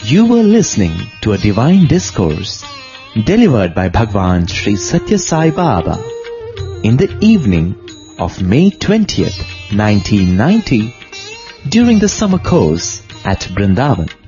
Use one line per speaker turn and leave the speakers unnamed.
You were listening to a divine discourse delivered by Bhagwan Sri Satya Sai Baba in the evening of May 20th, 1990 during the summer course at Brindavan.